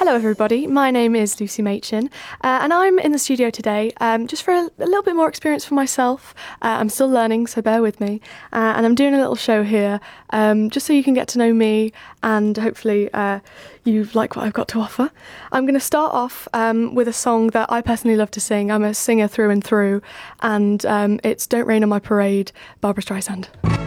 Hello everybody, my name is Lucy Machin and I'm in the studio today just for a little bit more experience for myself. I'm still learning, so bear with me, and I'm doing a little show here just so you can get to know me and hopefully you like what I've got to offer. I'm going to start off with a song that I personally love to sing. I'm a singer through and through, and it's Don't Rain on My Parade, Barbra Streisand.